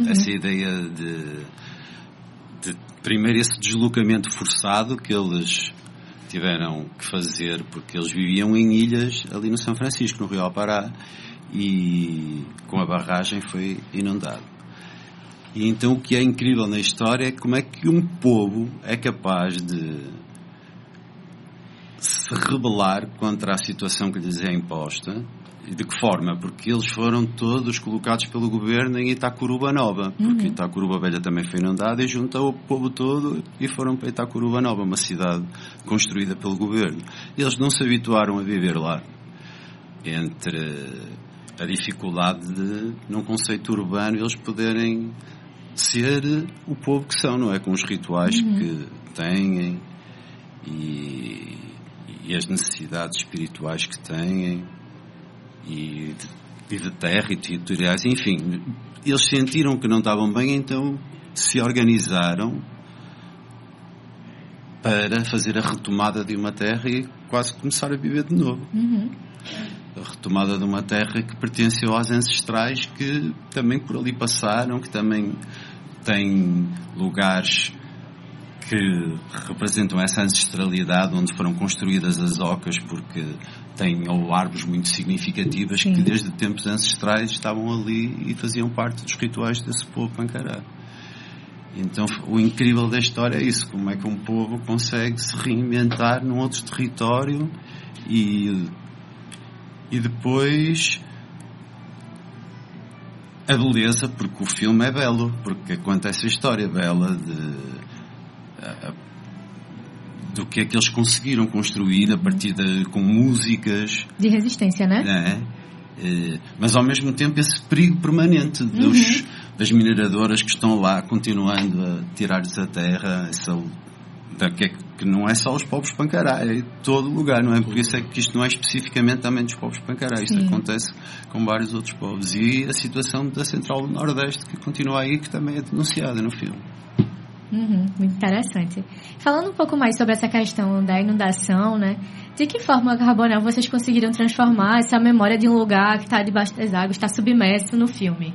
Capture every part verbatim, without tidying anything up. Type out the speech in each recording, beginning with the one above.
Essa ideia de, de, primeiro, esse deslocamento forçado que eles tiveram que fazer, porque eles viviam em ilhas ali no São Francisco, no Rio Alpará, e com a barragem foi inundado. E então o que é incrível na história é como é que um povo é capaz de se rebelar contra a situação que lhes é imposta. E de que forma? Porque eles foram todos colocados pelo governo em Itacuruba Nova, porque uhum. Itacuruba Velha também foi inundada, e juntou o povo todo e foram para Itacuruba Nova, uma cidade construída pelo governo. Eles não se habituaram a viver lá, entre a dificuldade de, num conceito urbano, eles poderem ser o povo que são, não é? Com os rituais uhum. que têm e, e as necessidades espirituais que têm. E de, e de terra e territoriais, enfim, eles sentiram que não estavam bem, então se organizaram para fazer a retomada de uma terra e quase começar a viver de novo. Uhum. A retomada de uma terra que pertenceu aos ancestrais, que também por ali passaram, que também têm lugares que representam essa ancestralidade, onde foram construídas as ocas, porque têm ou árvores muito significativas Sim. que desde tempos ancestrais estavam ali e faziam parte dos rituais desse povo pancará. Então o incrível da história é isso, como é que um povo consegue se reinventar num outro território e, e depois a beleza, porque o filme é belo, porque conta essa história bela de do que é que eles conseguiram construir a partir de, com músicas de resistência, né? né? É, mas ao mesmo tempo esse perigo permanente dos, uhum. das mineradoras que estão lá continuando a tirar-lhes a terra, essa, da, que, é, que não é só os povos pancará, é todo lugar, não é? Por isso é que isto não é especificamente também dos povos pancará, isto Sim. acontece com vários outros povos, e a situação da Central do Nordeste que continua aí, que também é denunciada no filme. Uhum, muito interessante. Falando um pouco mais sobre essa questão da inundação, né? De que forma, Carbonel, vocês conseguiram transformar essa memória de um lugar que está debaixo das águas, está submerso no filme?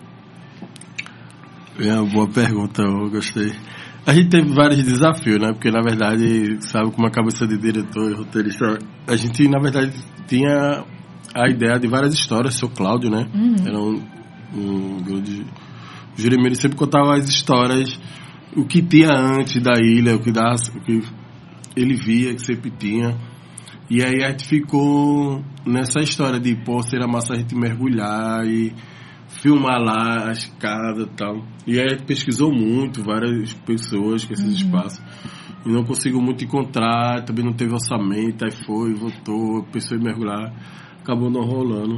É uma boa pergunta, eu gostei. A gente teve vários desafios, né? Porque, na verdade, sabe, como a cabeça de diretor e roteirista, a gente, na verdade, tinha a ideia de várias histórias. Seu Cláudio, né? Uhum. Era um, um grande... O Juremir sempre contava as histórias, o que tinha antes da ilha, o que, dava, o que ele via, que sempre tinha. E aí a gente ficou nessa história de, pô, seria massa a gente mergulhar e filmar lá as casas e tal. E aí a gente pesquisou muito, várias pessoas com esses uhum. espaços. E não conseguiu muito encontrar, também não teve orçamento, aí foi, voltou, pensou em mergulhar, acabou não rolando.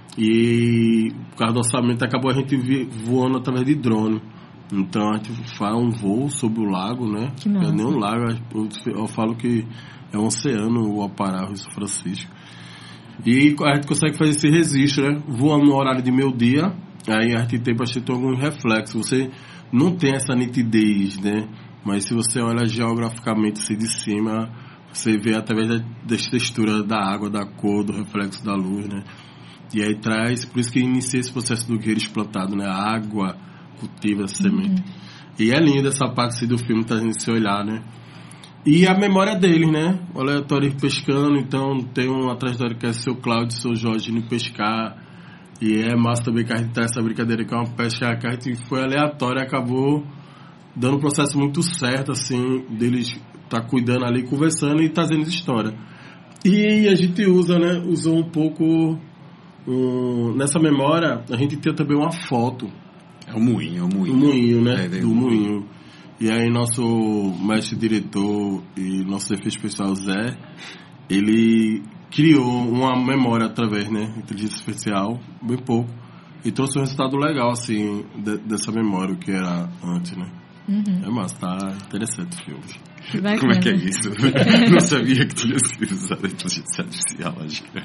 E por causa do orçamento acabou a gente voando através de drone. Então a gente faz um voo sobre o lago, né? Que massa. É nem um lago, eu, eu falo que é um oceano, o Alpará, o São Francisco. E a gente consegue fazer esse registro, né? Voando no horário de meio-dia, aí a gente tem bastante alguns reflexos. Você não tem essa nitidez, né? Mas se você olha geograficamente assim de cima, você vê através da, das texturas da água, da cor, do reflexo da luz, né? E aí traz, por isso que inicia esse processo do guerreiro explantado, né? A água cultiva essa semente. Uhum. E é linda essa parte assim, do filme, trazendo esse olhar, né? E a memória deles, né? O aleatório pescando, então tem uma trajetória que é seu Cláudio e seu Jorge indo pescar. E é massa também que a gente tá essa brincadeira que é uma pesca que a gente foi aleatória e acabou dando um processo muito certo, assim, deles tá cuidando ali, conversando e trazendo história. E a gente usa, né? Usou um pouco um, nessa memória, a gente tem também uma foto. É o moinho, é o moinho. O moinho, né? É, do moinho. E aí nosso mestre diretor e nosso efeito especial Zé, ele criou uma memória através, né? Inteligência artificial, bem pouco. E trouxe um resultado legal, assim, de, dessa memória, o que era antes, né? Uhum. É massa, tá interessante o filme. Como é que é isso? Não sabia que tinha sido usada a inteligência artificial, acho que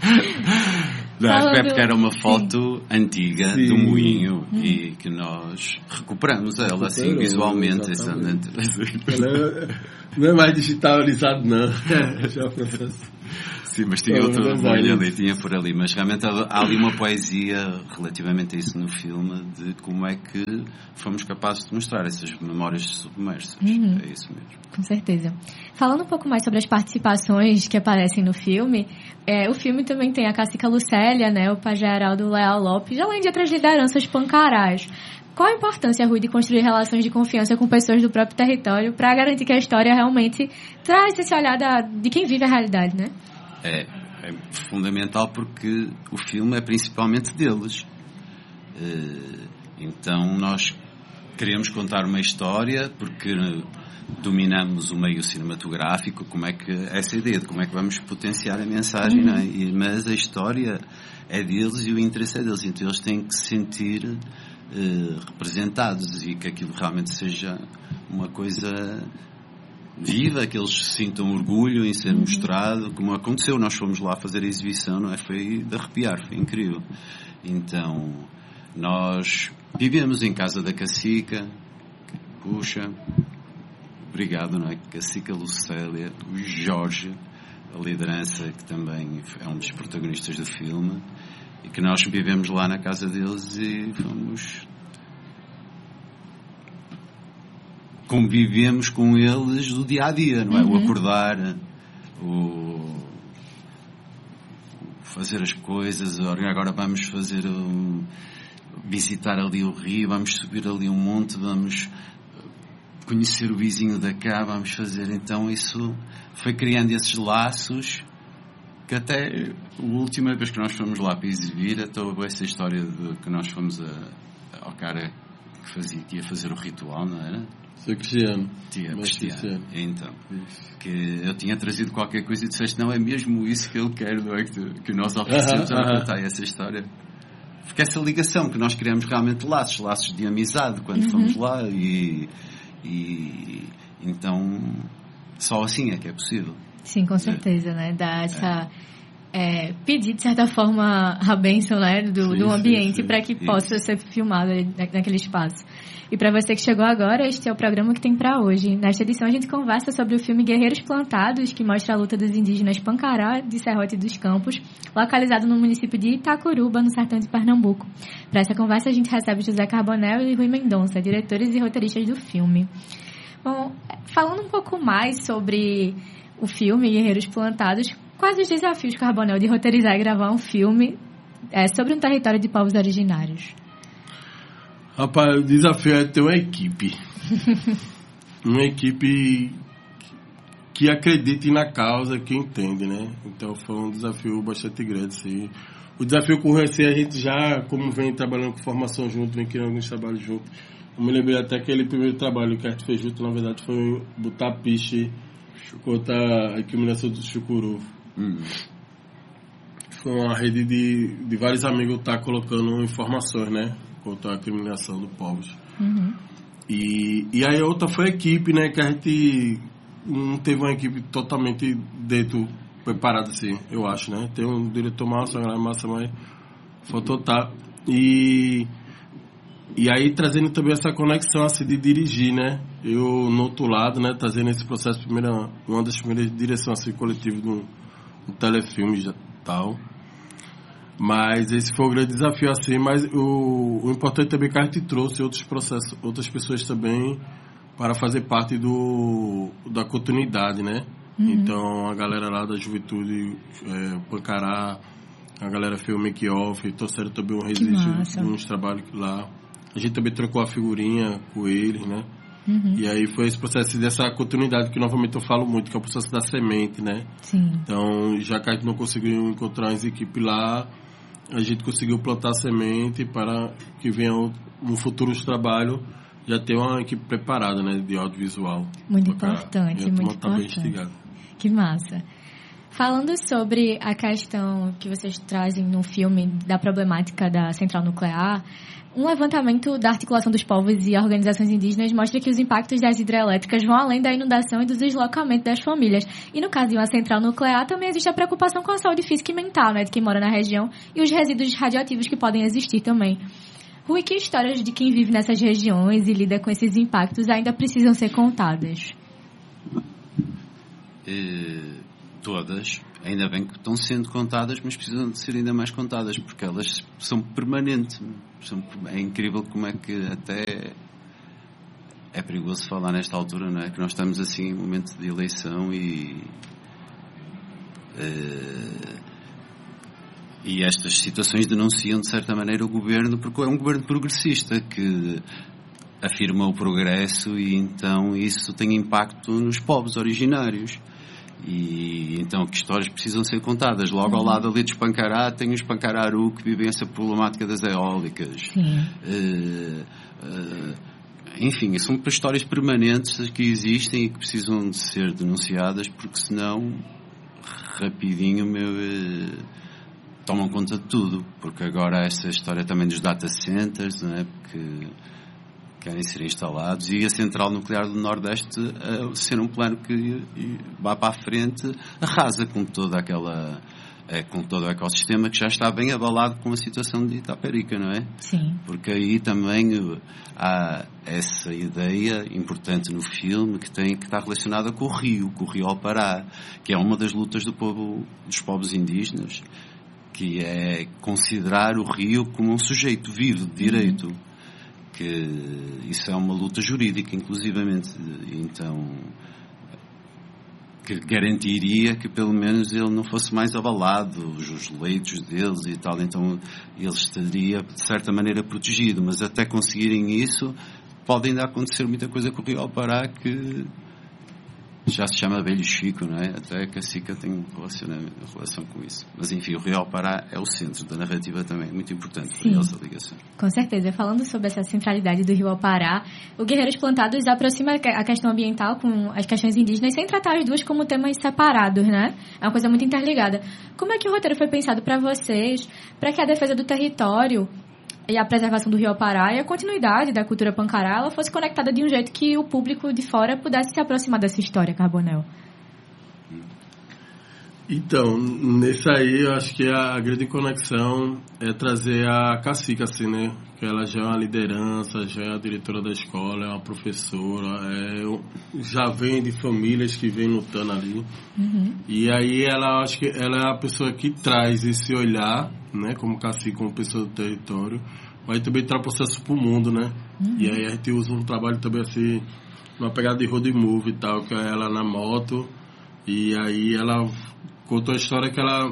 não, acho que é porque era uma foto Sim. antiga Sim. do moinho hum. e que nós recuperamos ela assim visualmente. Exatamente. Não, é, não é mais digitalizado, não. Já Sim, mas tinha outro molho ali, tinha por ali. Mas realmente há ali uma poesia relativamente a isso no filme, de como é que fomos capazes de mostrar essas memórias submersas. Uhum. É isso mesmo. Com certeza. Falando um pouco mais sobre as participações que aparecem no filme, é, o filme também tem a Cacica Lucélia, né, o Pajé Heraldo Leal Lopes, além de outras lideranças pancarás. Qual a importância, Rui, de construir relações de confiança com pessoas do próprio território para garantir que a história realmente traz esse olhar da, de quem vive a realidade, né? É, é fundamental porque o filme é principalmente deles. Então nós queremos contar uma história porque dominamos o meio cinematográfico, como é que essa ideia de como é que vamos potenciar a mensagem, uhum. não é? E, mas a história é deles e o interesse é deles, então eles têm que se sentir Uh, representados e que aquilo realmente seja uma coisa viva, que eles sintam orgulho em ser uhum. mostrado, como aconteceu. Nós fomos lá fazer a exibição, não é? Foi de arrepiar, foi incrível. Então nós vivemos em casa da Cacica, puxa, obrigado, não é? Cacica Lucélia, o Jorge, a liderança, que também é um dos protagonistas do filme, e que nós vivemos lá na casa deles e fomos... convivemos com eles do dia-a-dia, não é? Uhum. O acordar, o... fazer as coisas, agora vamos fazer um... visitar ali o rio, vamos subir ali um monte, vamos conhecer o vizinho da cá, vamos fazer... Então isso foi criando esses laços que até a última vez que nós fomos lá para exibir, até houve essa história de que nós fomos a, ao cara que, fazia, que ia fazer o ritual, não era? Sou Cristiano. Tia, Cristiano. Então, isso. Que eu tinha trazido qualquer coisa e disseste, não, é mesmo isso que ele quer, não é? Que, que nós oferecemos uh-huh, a uh-huh. contar essa história. Porque essa ligação que nós criamos realmente laços, laços de amizade quando uh-huh. fomos lá e, e então só assim é que é possível. Sim, com certeza, é. né? Dar essa... É, pedir, de certa forma, a bênção, né? Do, sim, do ambiente para que sim. possa ser filmado naquele espaço. E para você que chegou agora, este é o programa que tem para hoje. Nesta edição, a gente conversa sobre o filme Guerreiros Plantados, que mostra a luta dos indígenas Pancará de Serrote dos Campos, localizado no município de Itacuruba, no sertão de Pernambuco. Para essa conversa, a gente recebe José Carbonell e Rui Mendonça, diretores e roteiristas do filme. Bom, falando um pouco mais sobre o filme Guerreiros Plantados, quais os desafios, Carbonell, de roteirizar e gravar um filme é, sobre um território de povos originários? Rapaz, o desafio é ter uma equipe. Uma equipe que acredite na causa, que entende, né? Então foi um desafio bastante grande, sim. O desafio com o Reci, a gente já, como vem trabalhando com formação junto, vem criando alguns trabalhos juntos. Eu me lembrei até que aquele primeiro trabalho que a gente fez junto, na verdade, foi botar piche contra a incriminação do chucuru. Hum. Foi uma rede de, de vários amigos estar tá colocando informações, né? Contra a criminalização do povos. Uhum. E, e aí a outra foi a equipe, né? Que a gente não teve uma equipe totalmente dentro, preparada assim, eu acho, né? Tem um diretor massa, uma galera massa, mas faltou tá. E, e aí trazendo também essa conexão assim de dirigir, né? Eu no outro lado, né? Trazendo esse processo, primeira, uma das primeiras direções assim, coletivas do, do telefilme e tal. Mas esse foi o grande desafio, assim, mas o, o importante também é que a gente trouxe outros processos, outras pessoas também para fazer parte do, da continuidade, né? Uhum. Então, a galera lá da juventude, é, Pancará, a galera fez o make-off, trouxeram também um registro de uns trabalhos lá. A gente também trocou a figurinha com eles, né? Uhum. E aí foi esse processo dessa continuidade que novamente eu falo muito, que é o processo da semente, né? Sim. Então, já que a gente não conseguiu encontrar as equipes lá, a gente conseguiu plantar semente para que venha no futuro de trabalho já ter uma equipe preparada, né, de audiovisual. Muito importante, muito importante. Que massa. Falando sobre a questão que vocês trazem no filme da problemática da central nuclear, um levantamento da articulação dos povos e organizações indígenas mostra que os impactos das hidrelétricas vão além da inundação e do deslocamento das famílias. E no caso de uma central nuclear, também existe a preocupação com a saúde física e mental, né, de quem mora na região e os resíduos radioativos que podem existir também. Rui, que histórias de quem vive nessas regiões e lida com esses impactos ainda precisam ser contadas? É, todas. ainda bem que estão sendo contadas, mas precisam de ser ainda mais contadas, porque elas são permanentes. São, é incrível como é que até é perigoso falar nesta altura, não é? Que nós estamos assim em momento de eleição e uh, e estas situações denunciam de certa maneira o governo, porque é um governo progressista que afirma o progresso e então isso tem impacto nos povos originários. E então que histórias precisam ser contadas. Logo ao lado ali de Espancará tem os Espancararu que vivem essa problemática das eólicas. Uh, uh, enfim, são histórias permanentes que existem e que precisam de ser denunciadas, porque senão rapidinho meu, uh, tomam conta de tudo. Porque agora essa história também dos data centers, não é? Porque querem ser instalados, e a central nuclear do Nordeste a ser um plano que vai para a frente, arrasa com toda aquela é, com todo o ecossistema que já está bem abalado com a situação de Itaparica, não é? Sim. Porque aí também há essa ideia importante no filme que tem que estar relacionada com o rio, com o rio Alpará, que é uma das lutas do povo, dos povos indígenas, que é considerar o rio como um sujeito vivo de direito. Uhum. Que isso é uma luta jurídica, inclusivamente, então que garantiria que pelo menos ele não fosse mais abalado, os, os leitos deles e tal, então ele estaria de certa maneira protegido, mas até conseguirem isso pode ainda acontecer muita coisa com o Rio Alpará que já se chama Velho Chico, não é? Até que a Sica tem relação com isso. Mas enfim, o Rio Alpará é o centro da narrativa também, muito importante para eles a ligação. Com certeza. Falando sobre essa centralidade do Rio Alpará, o Guerreiros Plantados aproxima a questão ambiental com as questões indígenas sem tratar as duas como temas separados, né? É uma coisa muito interligada. Como é que o roteiro foi pensado para vocês, para que a defesa do território e a preservação do Rio Alpará e a continuidade da cultura pancará ela fosse conectada de um jeito que o público de fora pudesse se aproximar dessa história, Carbonel? Então, nesse aí, eu acho que a grande conexão é trazer a Cacica, assim, né? Que ela já é uma liderança, já é a diretora da escola, é uma professora, é, já vem de famílias que vêm lutando ali. Uhum. E aí, ela, acho que ela é a pessoa que traz esse olhar, né? Como Cacica, como pessoa do território, mas também traz processo pro mundo, né? Uhum. E aí, a gente usa um trabalho também, assim, uma pegada de road movie e tal, que é ela na moto, e aí ela contou a história que ela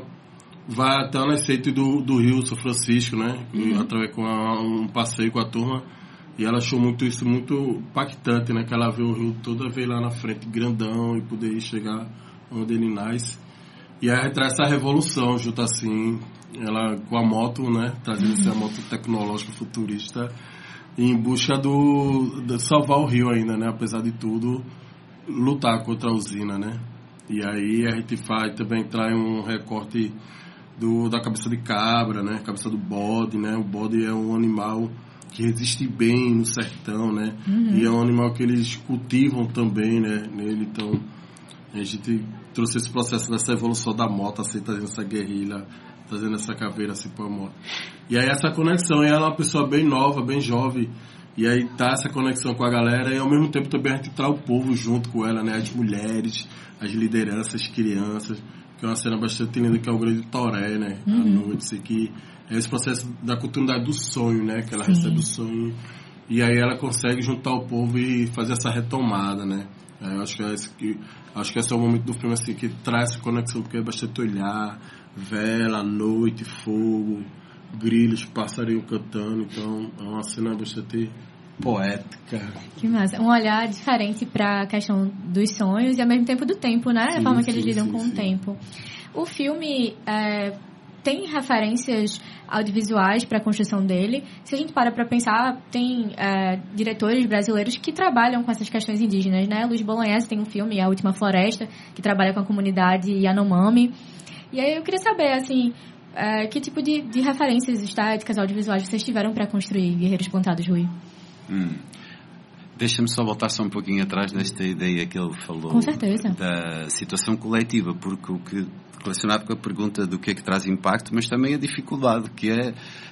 vai até o nascente do, do Rio São Francisco, né? Uhum. Através com a, um passeio com a turma. E ela achou muito isso muito impactante, né? Que ela vê o rio toda vez lá na frente, grandão, e poder chegar onde ele nasce. E aí traz essa revolução junto assim, ela com a moto, né? Trazendo uhum. essa moto tecnológica futurista em busca do, de salvar o rio ainda, né? Apesar de tudo, lutar contra a usina, né? E aí a gente faz, também traz um recorte do, da cabeça de cabra, né? Cabeça do bode, né? O bode é um animal que resiste bem no sertão, né? Uhum. E é um animal que eles cultivam também, né? Nele, então a gente trouxe esse processo dessa evolução da moto, assim, trazendo essa guerrilha, trazendo essa caveira assim pra moto. E aí essa conexão, e ela é uma pessoa bem nova, bem jovem. E aí tá essa conexão com a galera e ao mesmo tempo também a gente traz o povo junto com ela, né? As mulheres, as lideranças, as crianças, que é uma cena bastante linda, que é o grande Toré, né? Uhum. À noite, que é esse processo da continuidade do sonho, né? Que ela Sim. recebe o sonho e aí ela consegue juntar o povo e fazer essa retomada, né? Eu acho que é esse, que, acho que esse é o momento do filme assim, que traz essa conexão, porque é bastante olhar, vela, noite, fogo, grilos, passarinho cantando, então é uma cena bastante poética. Que massa. Um olhar diferente para a questão dos sonhos e ao mesmo tempo do tempo, né? Sim, a forma que eles sim, lidam sim, com sim. o tempo. O filme é, tem referências audiovisuais para a construção dele. Se a gente para para pensar, tem é, diretores brasileiros que trabalham com essas questões indígenas, né? Luiz Bolognese tem um filme, A Última Floresta, que trabalha com a comunidade Yanomami. E aí eu queria saber, assim, é, que tipo de, de referências estéticas audiovisuais vocês tiveram para construir Guerreiros Plantados, Rui? Hum. Deixa-me só voltar só um pouquinho atrás nesta ideia que ele falou. Com certeza. Da situação coletiva, porque o que relacionado com a pergunta do que é que traz impacto, mas também a dificuldade que é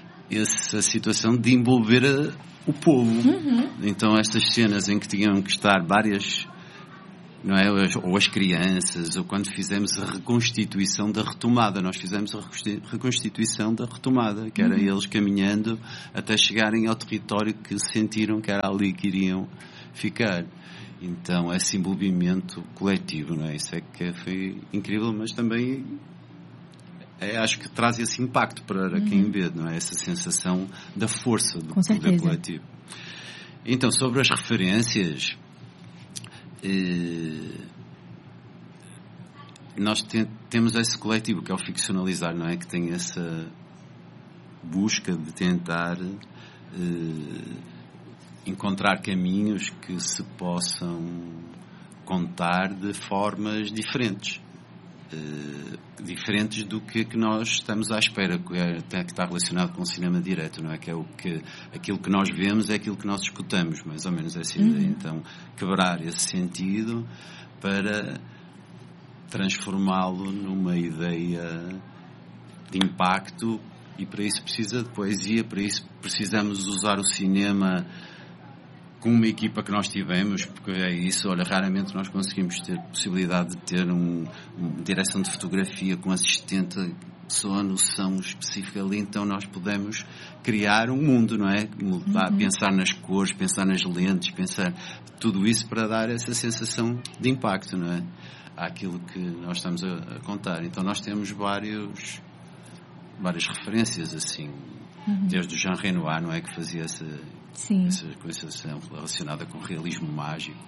essa situação de envolver a, o povo. Uhum. Então estas cenas em que tinham que estar várias não é? Ou as crianças, ou quando fizemos a reconstituição da retomada. Nós fizemos a reconstituição da retomada, que era uhum. eles caminhando até chegarem ao território que sentiram que era ali que iriam ficar. Então, esse envolvimento coletivo, não é? Isso é que foi incrível, mas também é, acho que traz esse impacto para uhum. quem vê, não é? Essa sensação da força do poder coletivo. Então, sobre as referências, eh, nós te, temos esse coletivo que é o ficcionalizar, não é? Que tem essa busca de tentar eh, encontrar caminhos que se possam contar de formas diferentes. Uh, diferentes do que, que nós estamos à espera, que, é, que está relacionado com o cinema direto, não é? Que é o que, aquilo que nós vemos é aquilo que nós escutamos, mais ou menos essa uhum. ideia. Então, quebrar esse sentido para transformá-lo numa ideia de impacto, e para isso precisa de poesia, para isso precisamos usar o cinema com uma equipa que nós tivemos, porque é isso, olha, raramente nós conseguimos ter possibilidade de ter um, uma direção de fotografia com assistente, só a noção específica ali, então nós podemos criar um mundo, não é? Uhum. Pensar nas cores, pensar nas lentes, pensar tudo isso para dar essa sensação de impacto, não é? Àquilo que nós estamos a, a contar. Então nós temos vários, várias referências, assim, uhum. desde o Jean Renoir, não é? Que fazia essa... Sim. Essa coisa relacionada com o realismo mágico.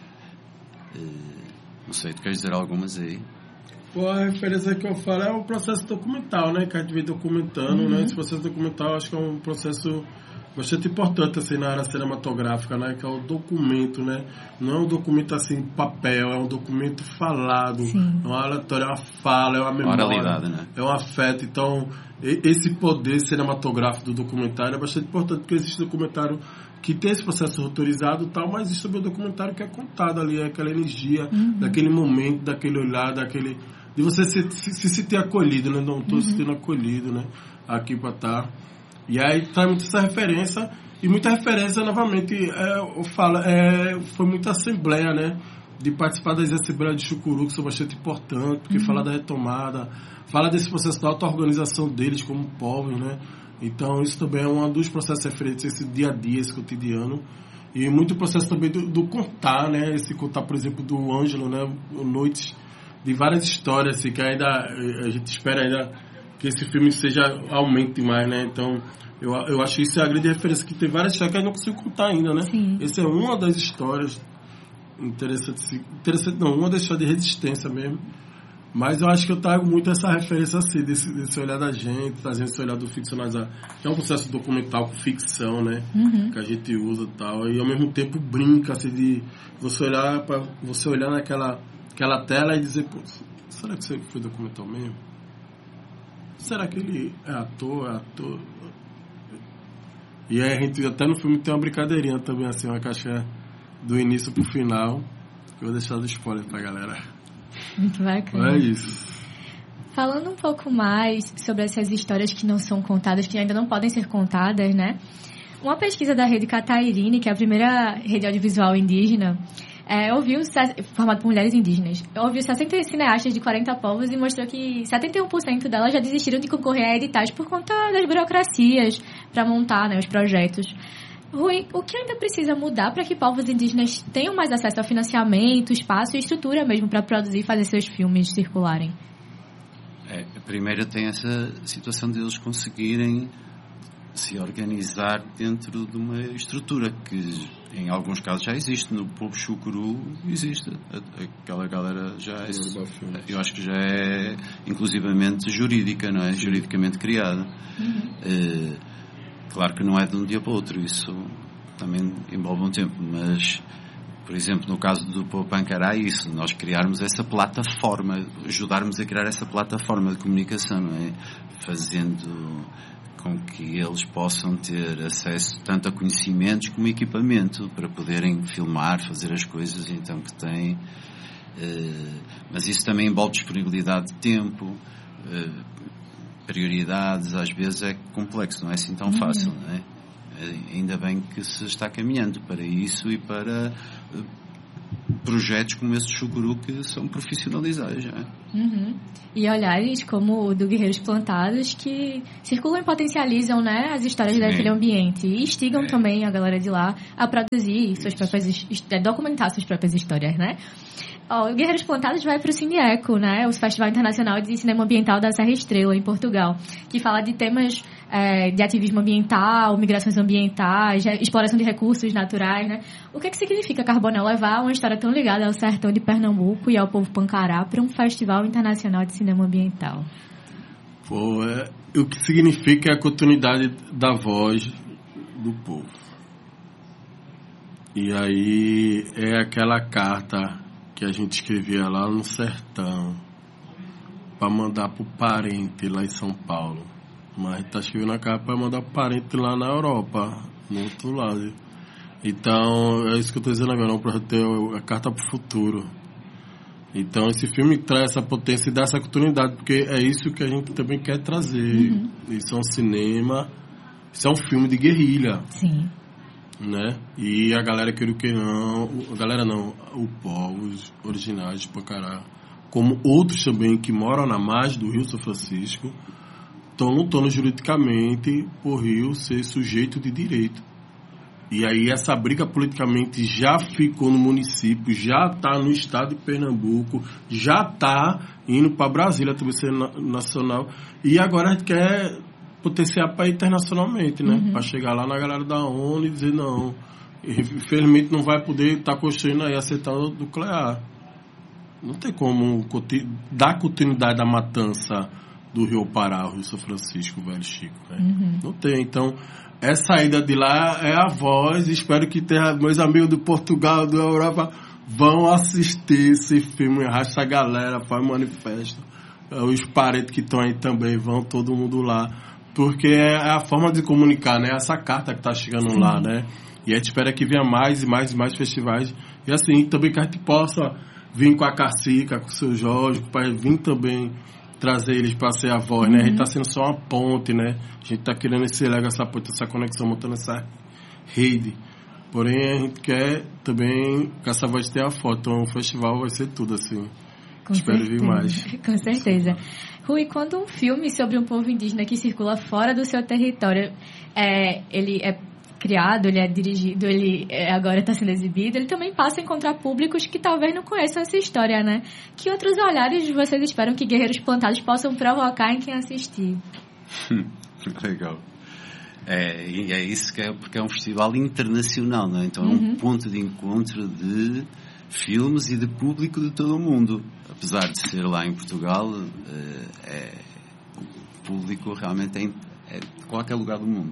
Uh, não sei, tu queres dizer algumas aí? Pô, a referência que eu falo é o processo documental, né? Que a gente vem documentando, uhum. né? Esse processo documental acho que é um processo bastante importante, assim, na área cinematográfica, né? Que é o documento, né? Não é um documento, assim, papel, é um documento falado. Sim. É uma oratória, é uma fala, é uma memória. Oralidade, né? É um afeto. Então, esse poder cinematográfico do documentário é bastante importante, porque existe documentário que tem esse processo autorizado e tal, mas existe também o documentário que é contado ali, é aquela energia, uhum. daquele momento, daquele olhar, daquele... de você se, se, se sentir acolhido, né? Não estou uhum. se sentindo acolhido, né? Aqui para estar. E aí traz muito essa referência, e muita referência, novamente, é, eu falo, é, foi muita assembleia, né? De participar das assembleias de Chucuru, que são bastante importantes, porque uhum. fala da retomada, fala desse processo da auto-organização deles como povos, né? Então, isso também é um dos processos referentes a esse dia a dia, esse cotidiano. E muito processo também do, do contar, né? Esse contar, por exemplo, do Ângelo, né? Noites de várias histórias, assim, que ainda a gente espera ainda que esse filme seja, aumente mais, né? Então, eu, eu acho que isso é a grande referência, que tem várias histórias que a gente não conseguiu contar ainda, né? Sim. Essa é uma das histórias interessante, interessante não, uma das histórias de resistência mesmo. Mas eu acho que eu trago muito essa referência, assim, desse, desse olhar da gente, trazendo esse olhar do ficcionalizar, que é um processo documental com ficção, né? Uhum. Que a gente usa e tal. E ao mesmo tempo brinca, assim, de você olhar, pra, você olhar naquela aquela tela e dizer, pô, será que isso aqui foi documental mesmo? Será que ele é ator, é ator? E aí a gente, até no filme tem uma brincadeirinha também, assim, uma caixa do início pro final, que eu vou deixar do spoiler pra galera. Muito bacana. É isso. Falando um pouco mais sobre essas histórias que não são contadas, que ainda não podem ser contadas, né? Uma pesquisa da Rede Catairine, que é a primeira rede audiovisual indígena, é, ouviu, formada por mulheres indígenas, ouviu sessenta cineastas de quarenta povos e mostrou que setenta e um por cento delas já desistiram de concorrer a editais por conta das burocracias para montar, né, os projetos. Rui, o que ainda precisa mudar para que povos indígenas tenham mais acesso ao financiamento, espaço e estrutura mesmo para produzir e fazer seus filmes circularem? É, primeiro tem essa situação de eles conseguirem se organizar dentro de uma estrutura que em alguns casos já existe. No povo Chucuru existe, aquela galera já é, eu acho que já é inclusivamente jurídica, não é? Juridicamente criada. Uhum. É, claro que não é de um dia para o outro, isso também envolve um tempo, mas por exemplo no caso do povo Pancará é isso, nós criarmos essa plataforma, ajudarmos a criar essa plataforma de comunicação, não é? Fazendo com que eles possam ter acesso tanto a conhecimentos como a equipamento para poderem filmar, fazer as coisas então que têm. Uh, mas isso também envolve disponibilidade de tempo, uh, prioridades, às vezes é complexo, não é assim tão fácil, não é? Uh, ainda bem que se está caminhando para isso e para uh, projetos como esse Chucuru que são profissionalizados já. Uhum. E olhares como o do Guerreiros Plantados, que circulam e potencializam, né, as histórias Sim. daquele ambiente e instigam é. também a galera de lá a produzir suas próprias, a documentar suas próprias histórias, né? Oh, o Guerreiros Plantados vai para o Cineeco, né? O Festival Internacional de Cinema Ambiental da Serra Estrela, em Portugal, que fala de temas é, de ativismo ambiental, migrações ambientais, exploração de recursos naturais, né? O que, que significa, Carbonel, levar uma história tão ligada ao sertão de Pernambuco e ao povo pancará para um Festival Internacional de Cinema Ambiental? Pô, é, o que significa é a continuidade da voz do povo. E aí é aquela carta que a gente escrevia lá no sertão para mandar pro parente lá em São Paulo, mas a gente tá escrevendo a carta para mandar pro parente lá na Europa, no outro lado. Então é isso que eu tô dizendo agora, para ter a carta pro futuro. Então esse filme traz essa potência e dá essa continuidade, porque é isso que a gente também quer trazer. Uhum. Isso é um cinema, isso é um filme de guerrilha. Sim. Né? E a galera queira que não, a galera não, o povo, os originais de Pancará, como outros também que moram na margem do Rio São Francisco, estão lutando juridicamente por Rio ser sujeito de direito. E aí essa briga politicamente já ficou no município, já está no estado de Pernambuco, já está indo para Brasília, também ser nacional, e agora a gente quer potenciar para internacionalmente, né? Uhum. Para chegar lá na galera da ONU e dizer não, infelizmente não vai poder estar tá construindo aí a central nuclear. Não tem como dar continuidade à matança do Rio Pará, Rio São Francisco, Velho Chico, né? Uhum. Não tem. Então, essa saída de lá é a voz. Espero que tenha, meus amigos do Portugal, da Europa, vão assistir esse filme, arrasta a galera, faz manifesto. Os parentes que estão aí também vão, todo mundo lá. Porque é a forma de comunicar, né? Essa carta que tá chegando Sim. lá, né? E a gente espera que venha mais e mais e mais festivais. E assim, também que a gente possa vir com a Cacica, com o seu Jorge, para vir também trazer eles para ser a voz, uhum. né? A gente tá sendo só uma ponte, né? A gente tá querendo esse lega, essa ponte, essa conexão, montando essa rede. Porém, a gente quer também que essa voz tenha foto. Então, o festival vai ser tudo assim. Com Espero certeza. vir mais. Com certeza. Rui, quando um filme sobre um povo indígena que circula fora do seu território, é, ele é criado, ele é dirigido, ele é, agora está sendo exibido, ele também passa a encontrar públicos que talvez não conheçam essa história, né? Que outros olhares vocês esperam que Guerreiros Plantados possam provocar em quem assistir? Legal. É, e é isso que é, porque é um festival internacional, não é? Então é um uhum. ponto de encontro de filmes e de público de todo o mundo. Apesar de ser lá em Portugal, é, é, o público realmente é, é de qualquer lugar do mundo.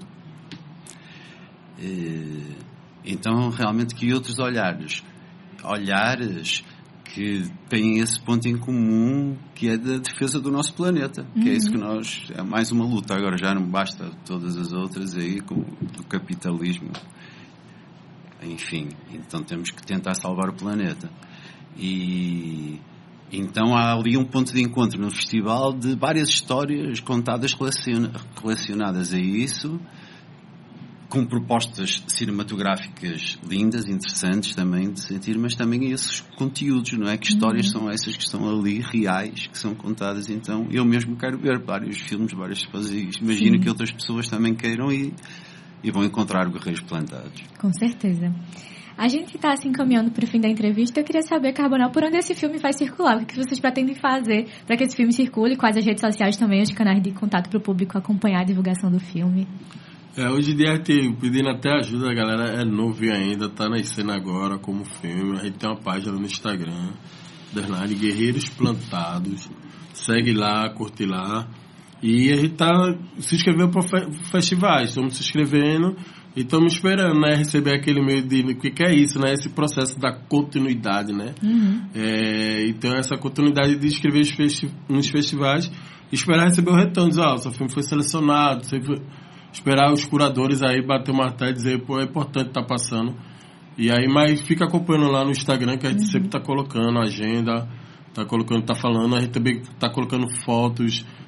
É, então, realmente, que outros olhares, olhares que têm esse ponto em comum, que é da defesa do nosso planeta, uhum. que é isso que nós, é mais uma luta. Agora já não basta todas as outras aí, com o capitalismo. Enfim, então temos que tentar salvar o planeta. E então há ali um ponto de encontro no festival de várias histórias contadas relaciona, relacionadas a isso, com propostas cinematográficas lindas, interessantes também de sentir, mas também esses conteúdos, não é? Que histórias uhum. são essas que estão ali, reais, que são contadas. Então eu mesmo quero ver vários filmes, várias coisas. Imagino Sim. que outras pessoas também queiram e E vão encontrar Guerreiros Plantados. Com certeza. A gente está assim caminhando para o fim da entrevista. Eu queria saber, Carbonel, por onde esse filme vai circular? O que vocês pretendem fazer para que esse filme circule? Quais as redes sociais também, os canais de contato para o público acompanhar a divulgação do filme? É, hoje em dia a gente pedindo até ajuda, a galera é novo ainda, está nascendo agora como filme. A gente tem uma página no Instagram, Bernardo Guerreiros Plantados. Segue lá, curte lá. E a gente tá se inscrevendo para festivais, estamos se inscrevendo e estamos esperando, né, receber aquele meio de... O que, que é isso, né? Esse processo da continuidade, né? Uhum. É, então, essa continuidade de inscrever nos, festi nos festivais e esperar receber o retorno. Dizer, ah, o seu filme foi selecionado, sempre esperar os curadores aí bater o martelo e dizer, pô, é importante estar tá passando. E aí, mas fica acompanhando lá no Instagram, que a gente uhum. sempre está colocando a agenda, está colocando, está falando, a gente também está colocando fotos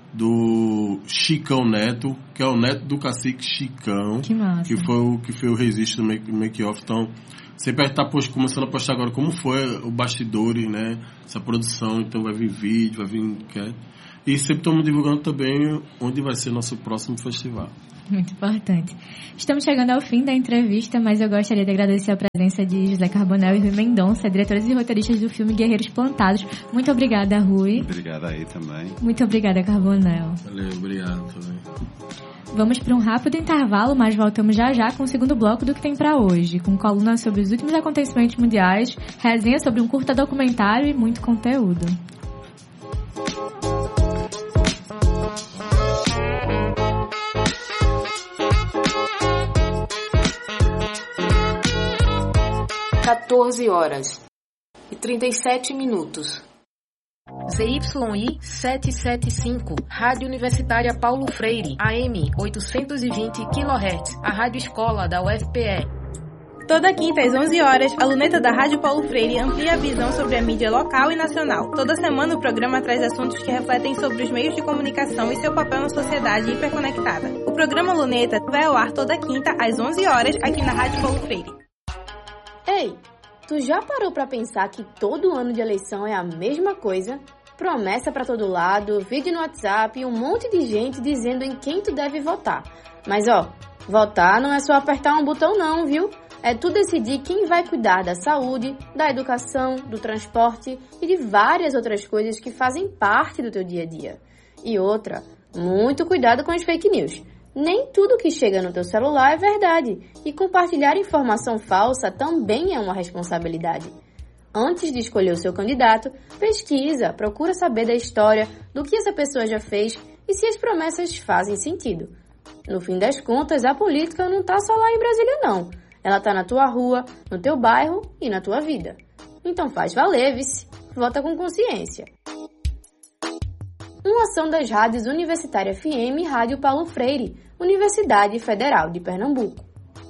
do Chicão Neto, que é o neto do cacique Chicão. Que massa. Que foi o, que foi o registro do make, make off. Então, sempre está começando a postar agora como foi o bastidores, né? Essa produção. Então, vai vir vídeo, vai vir enquete. E sempre estamos divulgando também onde vai ser nosso próximo festival. Muito importante. Estamos chegando ao fim da entrevista, mas eu gostaria de agradecer a presença de José Carbonell e Rui Mendonça, diretores e roteiristas do filme Guerreiros Plantados. Muito obrigada, Rui. Obrigada aí também. Muito obrigada, Carbonell. Valeu, obrigado também. Vamos para um rápido intervalo, mas voltamos já já com o segundo bloco do que tem para hoje, com colunas sobre os últimos acontecimentos mundiais, resenha sobre um curta documentário e muito conteúdo. quatorze horas e trinta e sete minutos. Z Y I setecentos e setenta e cinco, Rádio Universitária Paulo Freire, A M oitocentos e vinte quilohertz, a Rádio Escola da U F P E. Toda quinta às onze horas, a luneta da Rádio Paulo Freire amplia a visão sobre a mídia local e nacional. Toda semana o programa traz assuntos que refletem sobre os meios de comunicação e seu papel na sociedade hiperconectada. O programa Luneta vai ao ar toda quinta às onze horas aqui na Rádio Paulo Freire. Ei, tu já parou pra pensar que todo ano de eleição é a mesma coisa? Promessa pra todo lado, vídeo no WhatsApp e um monte de gente dizendo em quem tu deve votar. Mas ó, votar não é só apertar um botão não, viu? É tu decidir quem vai cuidar da saúde, da educação, do transporte e de várias outras coisas que fazem parte do teu dia a dia. E outra, muito cuidado com as fake news. Nem tudo que chega no teu celular é verdade, e compartilhar informação falsa também é uma responsabilidade. Antes de escolher o seu candidato, pesquisa, procura saber da história, do que essa pessoa já fez e se as promessas fazem sentido. No fim das contas, a política não está só lá em Brasília não, ela está na tua rua, no teu bairro e na tua vida. Então faz valer, vice, vota com consciência. Uma ação das rádios Universitária F M e Rádio Paulo Freire, Universidade Federal de Pernambuco.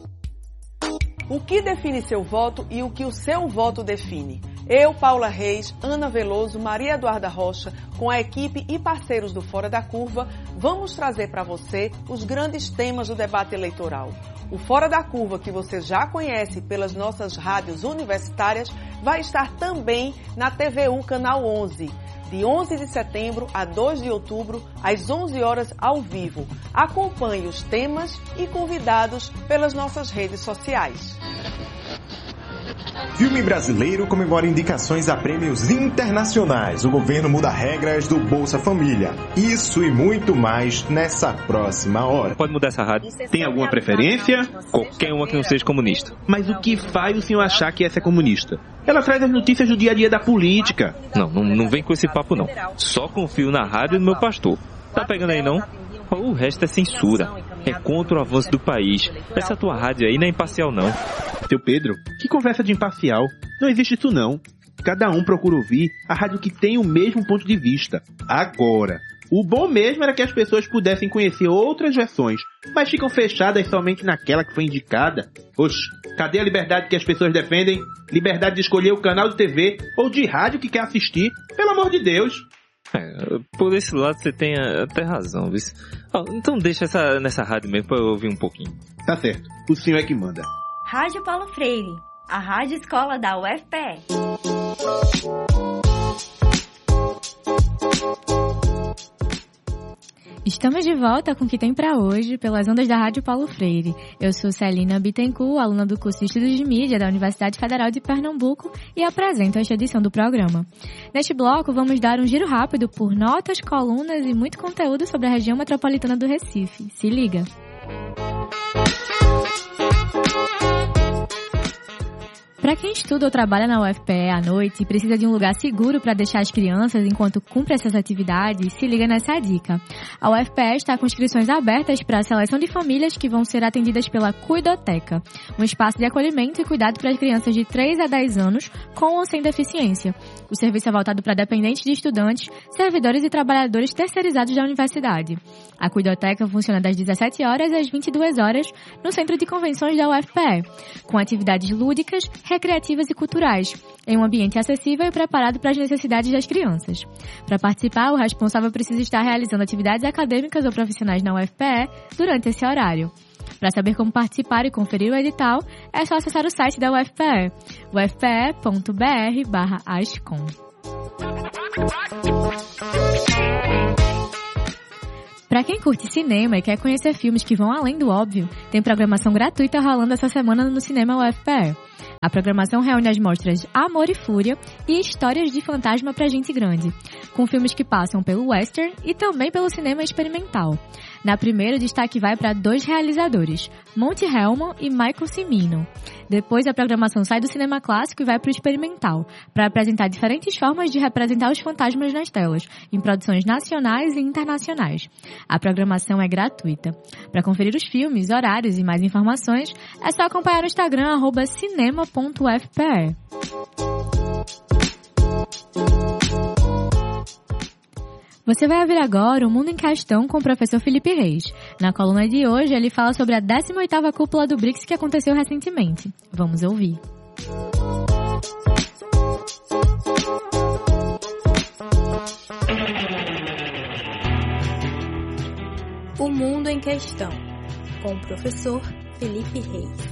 O que define seu voto e o que o seu voto define? Eu, Paula Reis, Ana Veloso, Maria Eduarda Rocha, com a equipe e parceiros do Fora da Curva, vamos trazer para você os grandes temas do debate eleitoral. O Fora da Curva, que você já conhece pelas nossas rádios universitárias, vai estar também na T V U Canal onze. De onze de setembro a dois de outubro, às onze horas, ao vivo. Acompanhe os temas e convidados pelas nossas redes sociais. Filme brasileiro comemora indicações a prêmios internacionais. O governo muda regras do Bolsa Família. Isso e muito mais nessa próxima hora. Pode mudar essa rádio. Tem alguma preferência? Qualquer uma que não seja comunista. Mas o que faz o senhor achar que essa é comunista? Ela traz as notícias do dia a dia da política. Não, não, não vem com esse papo não. Só confio na rádio e no meu pastor. Tá pegando aí não? O resto é censura. É contra o avanço do país. Essa tua rádio aí não é imparcial não. Seu Pedro, que conversa de imparcial? Não existe isso não. Cada um procura ouvir a rádio que tem o mesmo ponto de vista. Agora, o bom mesmo era que as pessoas pudessem conhecer outras versões, mas ficam fechadas somente naquela que foi indicada. Oxe, cadê a liberdade que as pessoas defendem? Liberdade de escolher o canal de T V ou de rádio que quer assistir? Pelo amor de Deus! É, por esse lado você tem até razão, viu? Oh, então deixa essa nessa rádio mesmo pra eu ouvir um pouquinho. Tá certo, o senhor é que manda. Rádio Paulo Freire, a rádio escola da U F P E. Estamos de volta com o que tem para hoje pelas ondas da Rádio Paulo Freire. Eu sou Celina Bittencourt, aluna do curso de Estudos de Mídia da Universidade Federal de Pernambuco e apresento esta edição do programa. Neste bloco, vamos dar um giro rápido por notas, colunas e muito conteúdo sobre a região metropolitana do Recife. Se liga! Para quem estuda ou trabalha na U F P E à noite e precisa de um lugar seguro para deixar as crianças enquanto cumpre essas atividades, se liga nessa dica. A U F P E está com inscrições abertas para a seleção de famílias que vão ser atendidas pela Cuidoteca, um espaço de acolhimento e cuidado para as crianças de três a dez anos com ou sem deficiência. O serviço é voltado para dependentes de estudantes, servidores e trabalhadores terceirizados da universidade. A Cuidoteca funciona das dezessete horas às vinte e duas horas no Centro de Convenções da U F P E, com atividades lúdicas, recreativas e culturais, em um ambiente acessível e preparado para as necessidades das crianças. Para participar, o responsável precisa estar realizando atividades acadêmicas ou profissionais na U F P E durante esse horário. Para saber como participar e conferir o edital, é só acessar o site da U F P E, u f p e ponto b r barra ascom. Para quem curte cinema e quer conhecer filmes que vão além do óbvio, tem programação gratuita rolando essa semana no Cinema U F P E. A programação reúne as mostras Amor e Fúria e Histórias de Fantasma pra Gente Grande, com filmes que passam pelo western e também pelo cinema experimental. Na primeira, o destaque vai para dois realizadores, Monte Hellman e Michael Cimino. Depois, a programação sai do cinema clássico e vai para o experimental, para apresentar diferentes formas de representar os fantasmas nas telas, em produções nacionais e internacionais. A programação é gratuita. Para conferir os filmes, horários e mais informações, é só acompanhar o Instagram arroba cinema ponto u f p e. Você vai ouvir agora o Mundo em Questão com o professor Felipe Reis. Na coluna de hoje, ele fala sobre a décima oitava cúpula do BRICS que aconteceu recentemente. Vamos ouvir. O Mundo em Questão, com o professor Felipe Reis.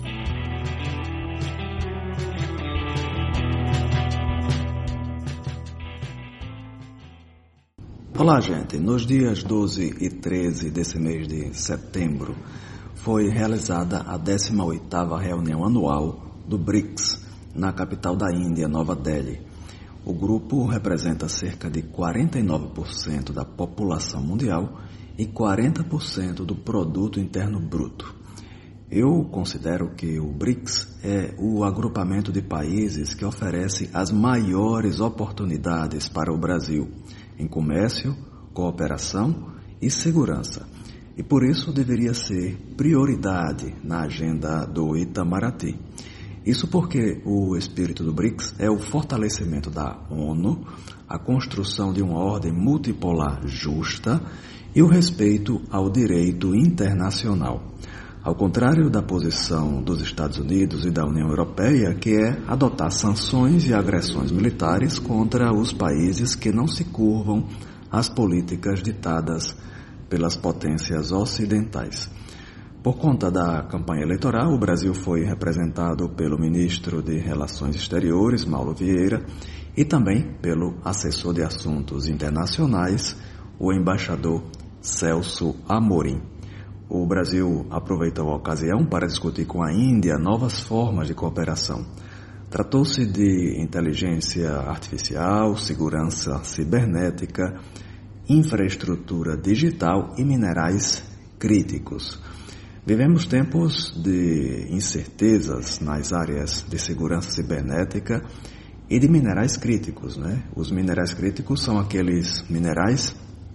Olá, gente. Nos dias doze e treze desse mês de setembro, foi realizada a décima oitava reunião anual do BRICS, na capital da Índia, Nova Delhi. O grupo representa cerca de quarenta e nove por cento da população mundial e quarenta por cento do produto interno bruto. Eu considero que o BRICS é o agrupamento de países que oferece as maiores oportunidades para o Brasil em comércio, cooperação e segurança, e por isso deveria ser prioridade na agenda do Itamaraty. Isso porque o espírito do BRICS é o fortalecimento da ONU, a construção de uma ordem multipolar justa e o respeito ao direito internacional. Ao contrário da posição dos Estados Unidos e da União Europeia, que é adotar sanções e agressões militares contra os países que não se curvam às políticas ditadas pelas potências ocidentais. Por conta da campanha eleitoral, o Brasil foi representado pelo ministro de Relações Exteriores, Mauro Vieira, e também pelo assessor de Assuntos Internacionais, o embaixador Celso Amorim. O Brasil aproveitou a ocasião para discutir com a Índia novas formas de cooperação. Tratou-se de inteligência artificial, segurança cibernética, infraestrutura digital e minerais críticos. Vivemos tempos de incertezas nas áreas de segurança cibernética e de minerais críticos, né? Os minerais críticos são aqueles minerais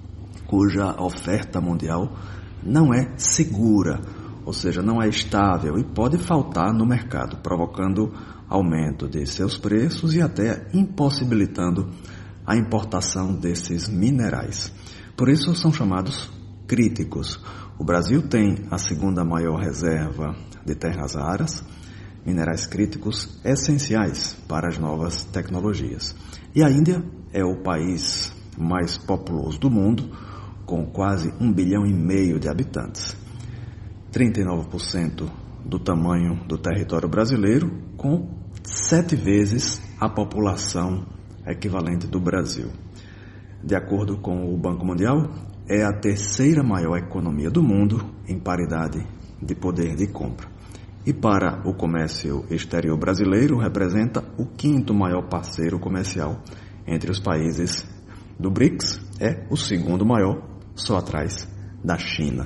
cuja oferta mundial não é segura, ou seja, não é estável e pode faltar no mercado, provocando aumento de seus preços e até impossibilitando a importação desses minerais. Por isso são chamados críticos. O Brasil tem a segunda maior reserva de terras raras, minerais críticos essenciais para as novas tecnologias. E a Índia é o país mais populoso do mundo, com quase um bilhão e meio de habitantes. trinta e nove por cento do tamanho do território brasileiro, com sete vezes a população equivalente do Brasil. De acordo com o Banco Mundial, é a terceira maior economia do mundo em paridade de poder de compra. E para o comércio exterior brasileiro, representa o quinto maior parceiro comercial entre os países do BRICS, é o segundo maior, só atrás da China.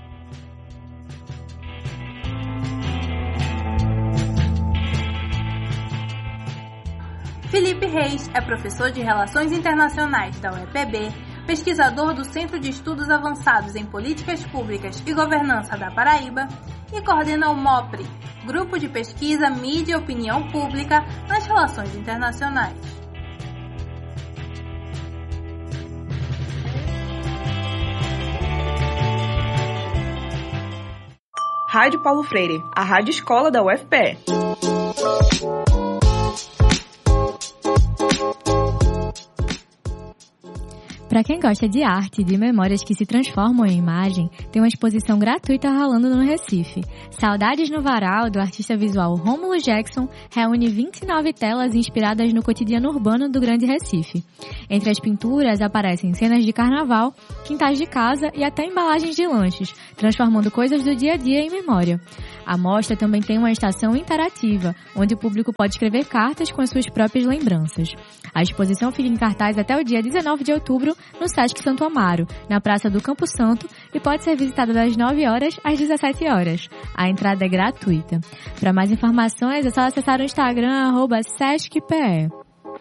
Felipe Reis é professor de Relações Internacionais da U E P B, pesquisador do Centro de Estudos Avançados em Políticas Públicas e Governança da Paraíba e coordena o MOPRE, Grupo de Pesquisa, Mídia e Opinião Pública nas Relações Internacionais. Rádio Paulo Freire, a rádio escola da U F P E. para quem gosta de arte e de memórias que se transformam em imagem, tem uma exposição gratuita rolando no Recife. Saudades no Varal, do artista visual Rômulo Jackson, reúne vinte e nove telas inspiradas no cotidiano urbano do Grande Recife. Entre as pinturas aparecem cenas de carnaval, quintais de casa e até embalagens de lanches, transformando coisas do dia a dia em memória. A mostra também tem uma estação interativa, onde o público pode escrever cartas com as suas próprias lembranças. A exposição fica em cartaz até o dia dezenove de outubro no Sesc Santo Amaro, na Praça do Campo Santo, e pode ser visitada das nove horas às dezessete horas. A entrada é gratuita. Para mais informações é só acessar o Instagram arroba sescpe.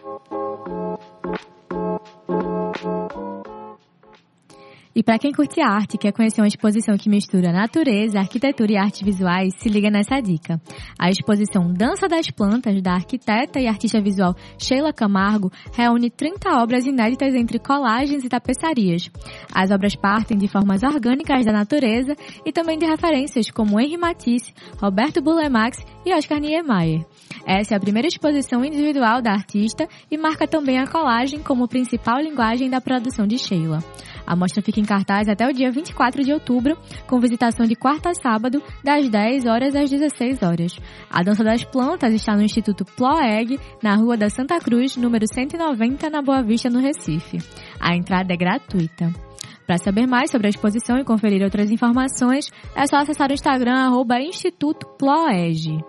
E para quem curte arte e quer conhecer uma exposição que mistura natureza, arquitetura e artes visuais, se liga nessa dica. A exposição Dança das Plantas, da arquiteta e artista visual Sheila Camargo, reúne trinta obras inéditas entre colagens e tapeçarias. As obras partem de formas orgânicas da natureza e também de referências como Henri Matisse, Roberto Burle-Marx e Oscar Niemeyer. Essa é a primeira exposição individual da artista e marca também a colagem como principal linguagem da produção de Sheila. A mostra fica em cartaz até o dia vinte e quatro de outubro, com visitação de quarta a sábado, das dez horas às dezesseis horas. A Dança das Plantas está no Instituto Ploeg, na Rua da Santa Cruz, número cento e noventa, na Boa Vista, no Recife. A entrada é gratuita. Para saber mais sobre a exposição e conferir outras informações, é só acessar o Instagram arroba Instituto Ploeg.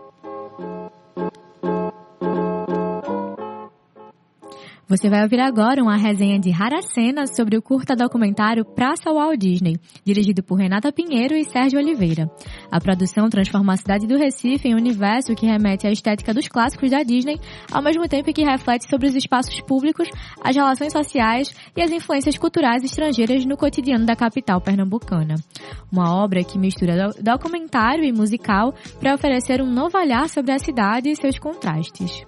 Você vai ouvir agora uma resenha de Haracena sobre o curta documentário Praça Walt Disney, dirigido por Renata Pinheiro e Sérgio Oliveira. A produção transforma a cidade do Recife em um universo que remete à estética dos clássicos da Disney, ao mesmo tempo que reflete sobre os espaços públicos, as relações sociais e as influências culturais estrangeiras no cotidiano da capital pernambucana. Uma obra que mistura documentário e musical para oferecer um novo olhar sobre a cidade e seus contrastes.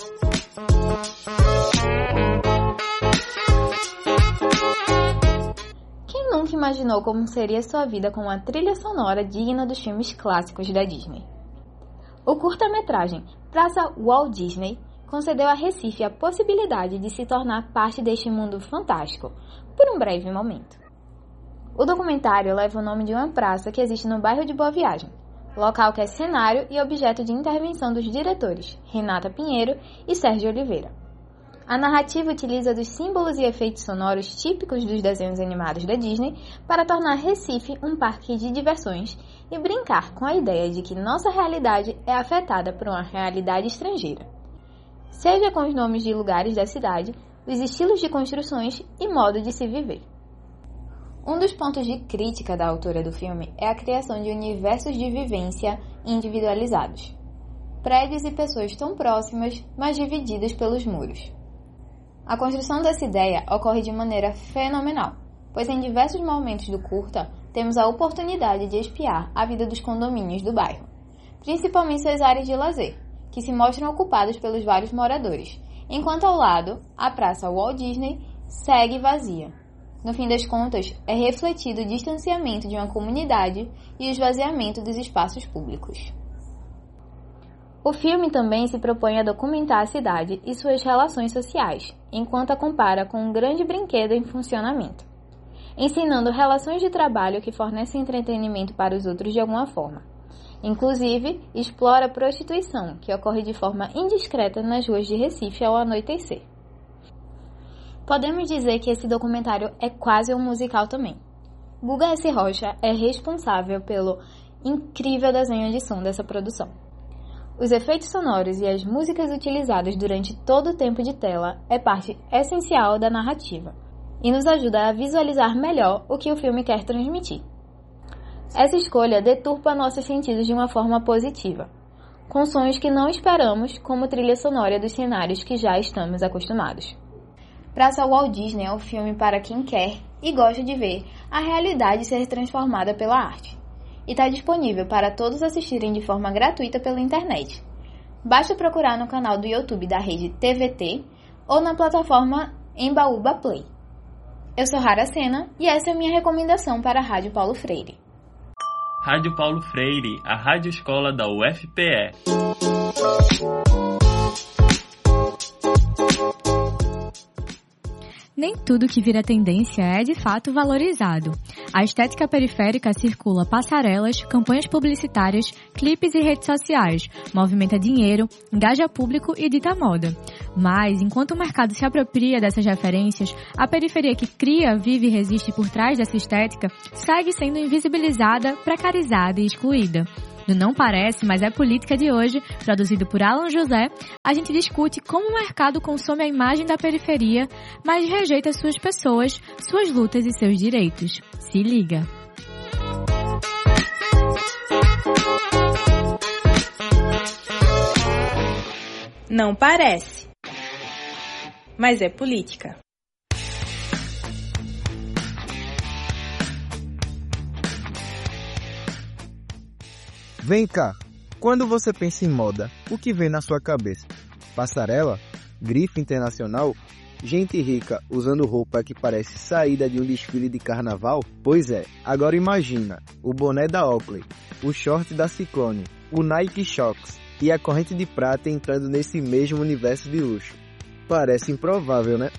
Quem nunca imaginou como seria sua vida com uma trilha sonora digna dos filmes clássicos da Disney? O curta-metragem Praça Walt Disney concedeu a Recife a possibilidade de se tornar parte deste mundo fantástico, por um breve momento. O documentário leva o nome de uma praça que existe no bairro de Boa Viagem, local que é cenário e objeto de intervenção dos diretores Renata Pinheiro e Sérgio Oliveira. A narrativa utiliza dos símbolos e efeitos sonoros típicos dos desenhos animados da Disney para tornar Recife um parque de diversões e brincar com a ideia de que nossa realidade é afetada por uma realidade estrangeira, seja com os nomes de lugares da cidade, os estilos de construções e modo de se viver. Um dos pontos de crítica da autora do filme é a criação de universos de vivência individualizados. Prédios e pessoas tão próximas, mas divididas pelos muros. A construção dessa ideia ocorre de maneira fenomenal, pois em diversos momentos do curta temos a oportunidade de espiar a vida dos condomínios do bairro, principalmente suas áreas de lazer, que se mostram ocupadas pelos vários moradores, enquanto ao lado, a Praça Walt Disney segue vazia. No fim das contas, é refletido o distanciamento de uma comunidade e o esvaziamento dos espaços públicos. O filme também se propõe a documentar a cidade e suas relações sociais, enquanto a compara com um grande brinquedo em funcionamento, ensinando relações de trabalho que fornecem entretenimento para os outros de alguma forma. Inclusive, explora a prostituição, que ocorre de forma indiscreta nas ruas de Recife ao anoitecer. Podemos dizer que esse documentário é quase um musical também. Guga S. Rocha é responsável pelo incrível desenho de som dessa produção. Os efeitos sonoros e as músicas utilizadas durante todo o tempo de tela é parte essencial da narrativa e nos ajuda a visualizar melhor o que o filme quer transmitir. Essa escolha deturpa nossos sentidos de uma forma positiva, com sons que não esperamos como trilha sonora dos cenários que já estamos acostumados. Praça Walt Disney é um filme para quem quer e gosta de ver a realidade ser transformada pela arte. E está disponível para todos assistirem de forma gratuita pela internet. Basta procurar no canal do YouTube da rede T V T ou na plataforma Embaúba Play. Eu sou Haracena e essa é a minha recomendação para a Rádio Paulo Freire. Rádio Paulo Freire, a rádio escola da U F P E. Nem tudo que vira tendência é, de fato, valorizado. A estética periférica circula passarelas, campanhas publicitárias, clipes e redes sociais, movimenta dinheiro, engaja público e dita moda. Mas, enquanto o mercado se apropria dessas referências, a periferia que cria, vive e resiste por trás dessa estética segue sendo invisibilizada, precarizada e excluída. No Não Parece, Mas é Política de hoje, produzido por Alan José, a gente discute como o mercado consome a imagem da periferia, mas rejeita suas pessoas, suas lutas e seus direitos. Se liga! Não parece, mas é política. Vem cá, quando você pensa em moda, o que vem na sua cabeça? Passarela? Grife internacional? Gente rica usando roupa que parece saída de um desfile de carnaval? Pois é, agora imagina o boné da Oakley, o short da Ciclone, o Nike Shox e a corrente de prata entrando nesse mesmo universo de luxo. Parece improvável, né?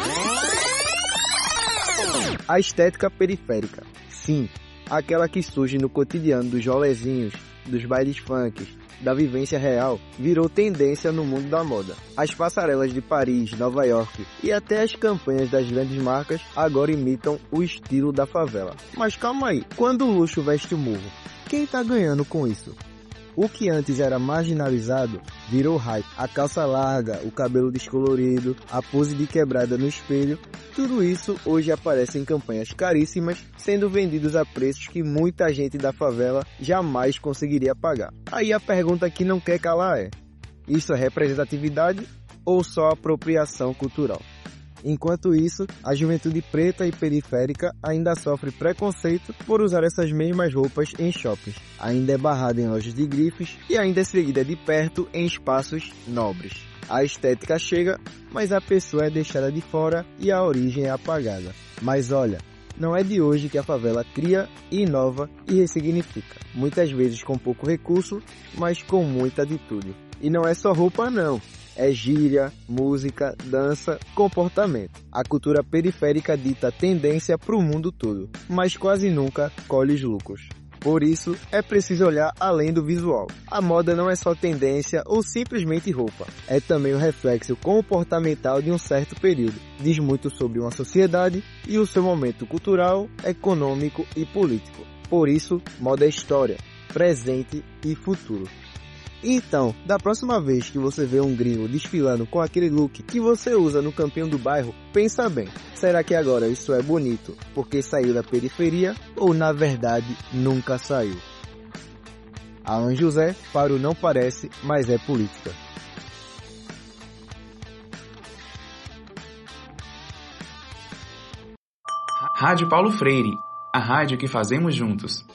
A estética periférica. Sim, aquela que surge no cotidiano dos rolezinhos, dos bailes funks, da vivência real, virou tendência no mundo da moda. As passarelas de Paris, Nova York e até as campanhas das grandes marcas agora imitam o estilo da favela. Mas calma aí, quando o luxo veste o murro, quem tá ganhando com isso? O que antes era marginalizado virou hype. A calça larga, o cabelo descolorido, a pose de quebrada no espelho, tudo isso hoje aparece em campanhas caríssimas, sendo vendidos a preços que muita gente da favela jamais conseguiria pagar. Aí a pergunta que não quer calar é: isso é representatividade ou só apropriação cultural? Enquanto isso, a juventude preta e periférica ainda sofre preconceito por usar essas mesmas roupas em shoppings, ainda é barrada em lojas de grifes e ainda é seguida de perto em espaços nobres. A estética chega, mas a pessoa é deixada de fora e a origem é apagada. Mas olha, não é de hoje que a favela cria, inova e ressignifica, muitas vezes com pouco recurso, mas com muita atitude. E não é só roupa não. É gíria, música, dança, comportamento. A cultura periférica dita tendência para o mundo todo, mas quase nunca colhe os lucros. Por isso, é preciso olhar além do visual. A moda não é só tendência ou simplesmente roupa. É também o reflexo comportamental de um certo período. Diz muito sobre uma sociedade e o seu momento cultural, econômico e político. Por isso, moda é história, presente e futuro. Então, da próxima vez que você vê um gringo desfilando com aquele look que você usa no campinho do bairro, pensa bem, será que agora isso é bonito porque saiu da periferia ou na verdade nunca saiu? Alan José para o Não Parece, Mas é Política. Rádio Paulo Freire, a rádio que fazemos juntos.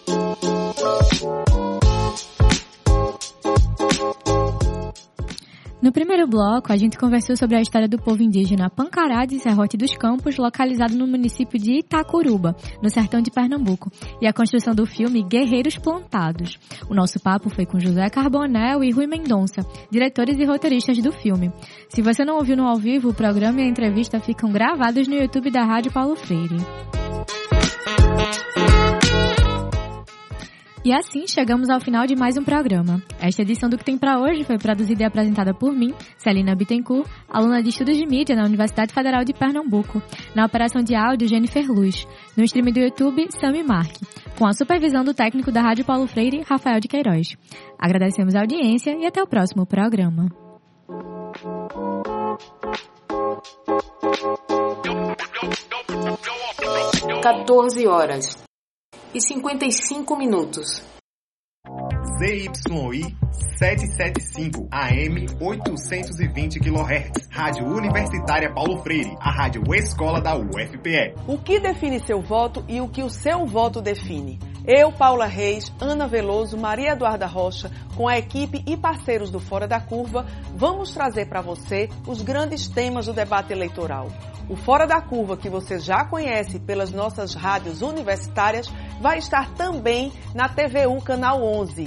No primeiro bloco, a gente conversou sobre a história do povo indígena Pancará de Serrote dos Campos, localizado no município de Itacuruba, no sertão de Pernambuco, e a construção do filme Guerreiros Plantados. O nosso papo foi com José Carbonel e Rui Mendonça, diretores e roteiristas do filme. Se você não ouviu no ao vivo, o programa e a entrevista ficam gravados no YouTube da Rádio Paulo Freire. E assim chegamos ao final de mais um programa. Esta edição do Que Tem Pra Hoje foi produzida e apresentada por mim, Celina Bittencourt, aluna de Estudos de Mídia na Universidade Federal de Pernambuco. Na operação de áudio, Jennifer Luz. No stream do YouTube, Sami Mark. Com a supervisão do técnico da Rádio Paulo Freire, Rafael de Queiroz. Agradecemos a audiência e até o próximo programa. quatorze horas e cinquenta e cinco minutos. Z Y I setecentos e setenta e cinco A M oitocentos e vinte quilohertz. Rádio Universitária Paulo Freire, a rádio escola da U F P E. O que define seu voto e o que o seu voto define? Eu, Paula Reis, Ana Veloso, Maria Eduarda Rocha, com a equipe e parceiros do Fora da Curva, vamos trazer para você os grandes temas do debate eleitoral. O Fora da Curva, que você já conhece pelas nossas rádios universitárias, vai estar também na T V U Canal onze.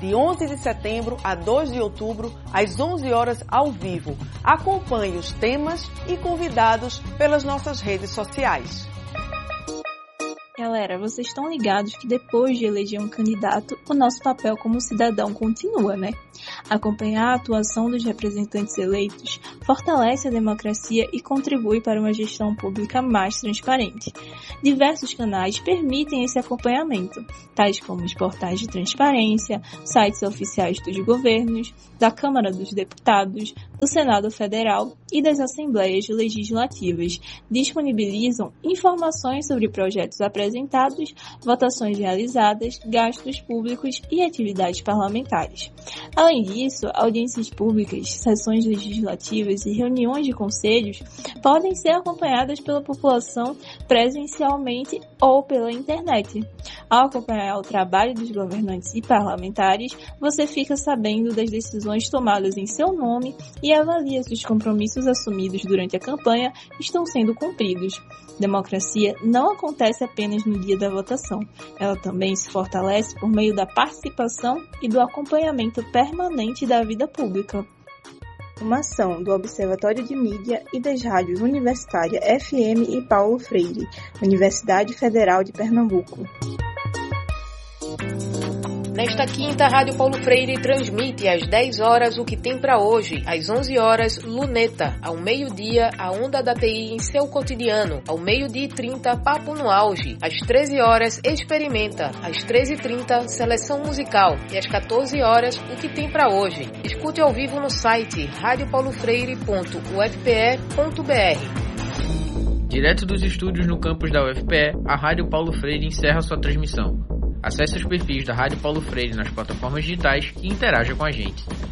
de onze de setembro a dois de outubro, às onze horas ao vivo. Acompanhe os temas e convidados pelas nossas redes sociais. Galera, vocês estão ligados que depois de eleger um candidato, o nosso papel como cidadão continua, né? Acompanhar a atuação dos representantes eleitos fortalece a democracia e contribui para uma gestão pública mais transparente. Diversos canais permitem esse acompanhamento, tais como os portais de transparência, sites oficiais dos governos, da Câmara dos Deputados, do Senado Federal e das Assembleias Legislativas. Disponibilizam informações sobre projetos apresentados, votações realizadas, gastos públicos e atividades parlamentares. Além disso, audiências públicas, sessões legislativas e reuniões de conselhos podem ser acompanhadas pela população presencialmente ou pela internet. Ao acompanhar o trabalho dos governantes e parlamentares, você fica sabendo das decisões tomadas em seu nome e avalia se os compromissos assumidos durante a campanha estão sendo cumpridos. Democracia não acontece apenas no dia da votação. Ela também se fortalece por meio da participação e do acompanhamento permanente da vida pública. Uma ação do Observatório de Mídia e das rádios Universitária F M e Paulo Freire, Universidade Federal de Pernambuco. Nesta quinta, a Rádio Paulo Freire transmite às dez horas o que tem para hoje, às onze horas, Luneta, ao meio-dia, a Onda da T I em seu cotidiano, ao meio-dia e trinta, Papo no Auge, às treze horas, Experimenta, às treze e trinta, Seleção Musical e às quatorze horas, o que tem para hoje. Escute ao vivo no site rádio paulo freire ponto u f p e ponto b r. Direto dos estúdios no campus da U F P E, a Rádio Paulo Freire encerra sua transmissão. Acesse os perfis da Rádio Paulo Freire nas plataformas digitais e interaja com a gente.